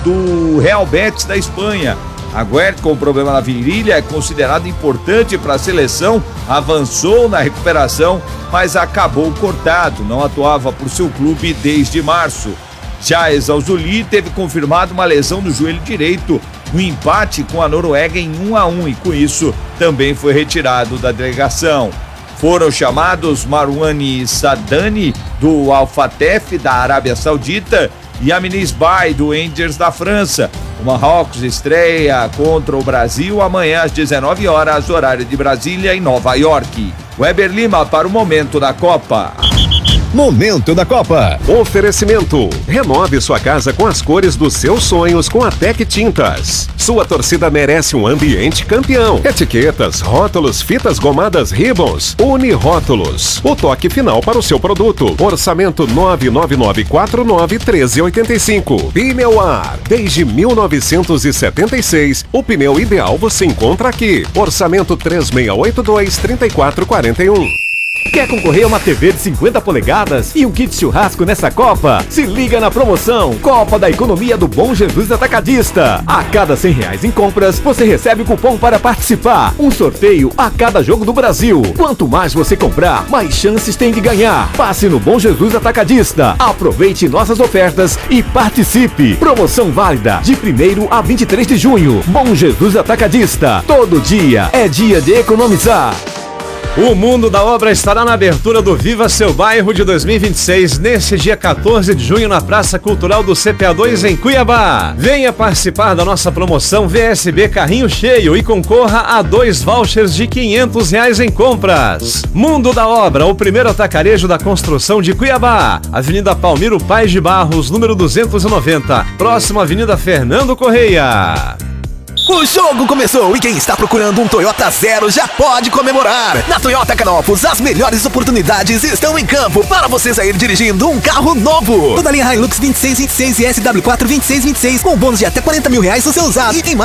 do Real Betis da Espanha. Agüero, com problema na virilha, é considerado importante para a seleção, avançou na recuperação, mas acabou cortado, não atuava por seu clube desde março. Já Ezauzuli teve confirmado uma lesão no joelho direito, um empate com a Noruega em 1-1 e com isso também foi retirado da delegação. Foram chamados Marouane Sadani do Al Fateh da Arábia Saudita e Amine Bay do Angers da França. O Marrocos estreia contra o Brasil amanhã às 19 horas, horário de Brasília, em Nova York. Weber Lima para o Momento da Copa. Momento da Copa. Oferecimento. Renove sua casa com as cores dos seus sonhos com a Tec Tintas. Sua torcida merece um ambiente campeão. Etiquetas, rótulos, fitas gomadas Ribbons. Unirótulos. O toque final para o seu produto. Orçamento 999491385. Pneuar. Desde 1976, o pneu ideal você encontra aqui. Orçamento 3682-3441. Quer concorrer a uma TV de 50 polegadas e um kit churrasco nessa Copa? Se liga na promoção Copa da Economia do Bom Jesus Atacadista. A cada R$100 em compras, você recebe o cupom para participar. Um sorteio a cada jogo do Brasil. Quanto mais você comprar, mais chances tem de ganhar. Passe no Bom Jesus Atacadista. Aproveite nossas ofertas e participe. Promoção válida de 1º a 23 de junho. Bom Jesus Atacadista. Todo dia é dia de economizar. O Mundo da Obra estará na abertura do Viva Seu Bairro de 2026, neste dia 14 de junho, na Praça Cultural do CPA2, em Cuiabá. Venha participar da nossa promoção VSB Carrinho Cheio e concorra a 2 vouchers de R$500 em compras. Mundo da Obra, o primeiro atacarejo da construção de Cuiabá. Avenida Palmiro Paes de Barros, número 290, próximo à Avenida Fernando Correia. O jogo começou e quem está procurando um Toyota Zero já pode comemorar. Na Toyota Canopus, as melhores oportunidades estão em campo para você sair dirigindo um carro novo. Toda a linha Hilux 2626 e SW4 2626 com bônus de até R$40 mil no seu usado. E tem mais.